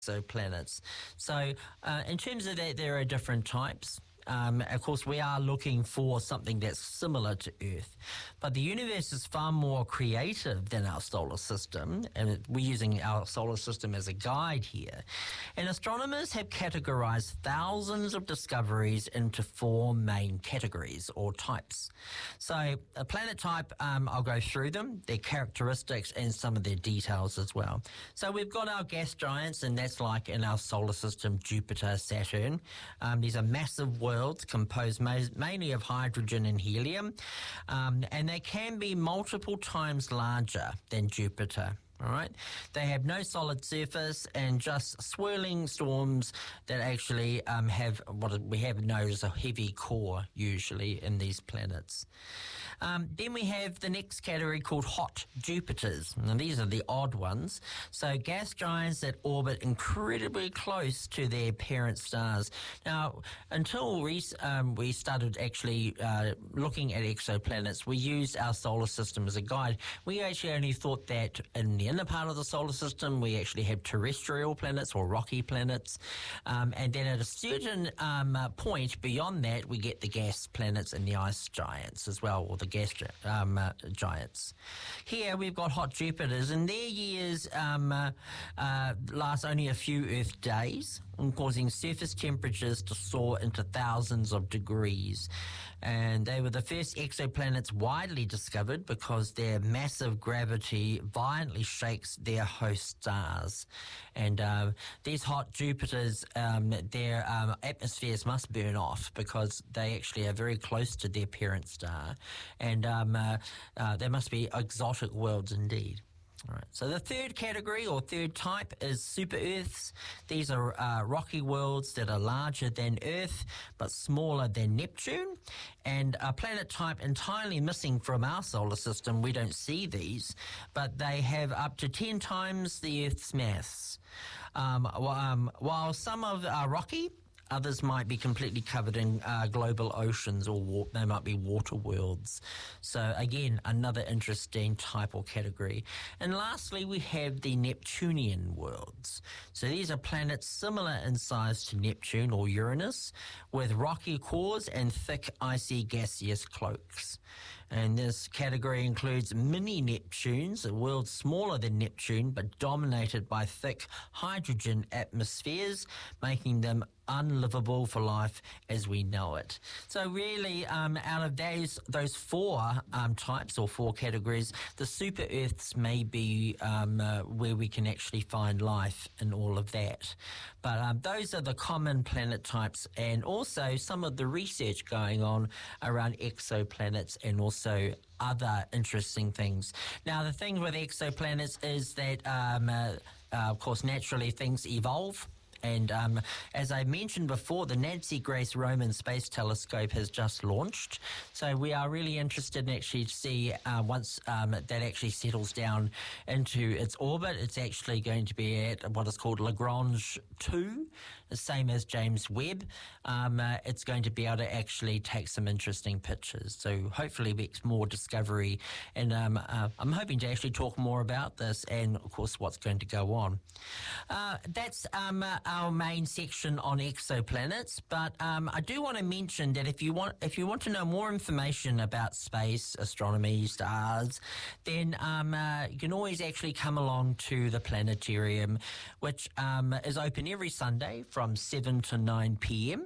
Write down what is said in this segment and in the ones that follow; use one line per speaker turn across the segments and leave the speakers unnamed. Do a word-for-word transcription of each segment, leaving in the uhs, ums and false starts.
exoplanets. So uh, in terms of that, there are different types. Um, of course, we are looking for something that's similar to Earth. But the universe is far more creative than our solar system, and we're using our solar system as a guide here. And astronomers have categorized thousands of discoveries into four main categories or types. So a planet type, um, I'll go through them, their characteristics and some of their details as well. So we've got our gas giants, and that's like in our solar system, Jupiter, Saturn. Um, these are massive worlds worlds composed ma- mainly of hydrogen and helium, um, and they can be multiple times larger than Jupiter. All right, they have no solid surface and just swirling storms that actually um, have what we have known as a heavy core usually in these planets. Um, then we have the next category called hot Jupiters. Now these are the odd ones. So gas giants that orbit incredibly close to their parent stars. Now, until we, um, we started actually uh, looking at exoplanets, we used our solar system as a guide. We actually only thought that in the inner part of the solar system, we actually have terrestrial planets or rocky planets. Um, and then at a certain um, uh, point beyond that, we get the gas planets and the ice giants as well, or the gas um, uh, giants. Here we've got hot Jupiters, and their years um, uh, uh, last only a few Earth days, causing surface temperatures to soar into thousands of degrees. And they were the first exoplanets widely discovered because their massive gravity violently shakes their host stars. And uh, these hot Jupiters, um, their um, atmospheres must burn off because they actually are very close to their parent star. And um, uh, uh, they must be exotic worlds indeed. All right. So the third category or third type is super Earths. These are uh, rocky worlds that are larger than Earth but smaller than Neptune, and a planet type entirely missing from our solar system. We don't see these, but they have up to ten times the Earth's mass. Um, um, while some of are rocky, others might be completely covered in uh, global oceans, or wa- they might be water worlds. So again, another interesting type or category. And lastly, we have the Neptunian worlds. So these are planets similar in size to Neptune or Uranus, with rocky cores and thick, icy, gaseous cloaks. And this category includes mini Neptunes, a world smaller than Neptune but dominated by thick hydrogen atmospheres, making them unlivable for life as we know it. So really, um, out of those those four um, types or four categories, the super Earths may be um, uh, where we can actually find life in all of that. But um, those are the common planet types, and also some of the research going on around exoplanets and also other interesting things. Now, the thing with exoplanets is that, um, uh, uh, of course, naturally things evolve. And um, as I mentioned before, the Nancy Grace Roman Space Telescope has just launched. So we are really interested in actually to see uh, once um, that actually settles down into its orbit, it's actually going to be at what is called Lagrange two, the same as James Webb. Um, uh, it's going to be able to actually take some interesting pictures. So hopefully we get more discovery. And um, uh, I'm hoping to actually talk more about this and, of course, what's going to go on. Uh, that's... Um, uh, our main section on exoplanets, but um, I do want to mention that if you want if you want to know more information about space, astronomy, stars, then um, uh, you can always actually come along to the planetarium, which um, is open every Sunday from seven to nine p.m.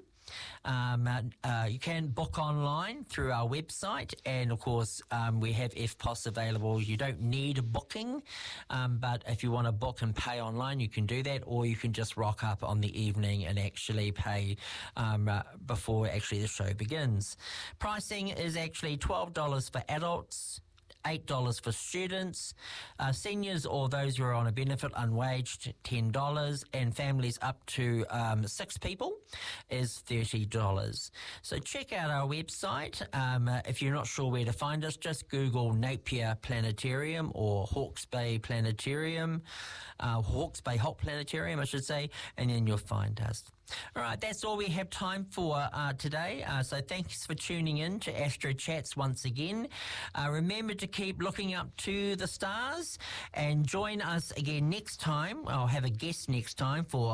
Um, uh, you can book online through our website, and of course um, we have F P O S available. You don't need booking, um, but if you want to book and pay online, you can do that, or you can just rock up on the evening and actually pay um, uh, before actually the show begins. Pricing is actually twelve dollars for adults, eight dollars for students, uh, seniors or those who are on a benefit unwaged, ten dollars, and families up to um, six people is thirty dollars. So check out our website. Um, uh, if you're not sure where to find us, just Google Napier Planetarium or Hawke's Bay Planetarium, uh, Hawke's Bay Hot Planetarium, I should say, and then you'll find us. All right, that's all we have time for uh, today. Uh, so thanks for tuning in to Astro Chats once again. Uh, remember to keep looking up to the stars and join us again next time. I'll have a guest next time for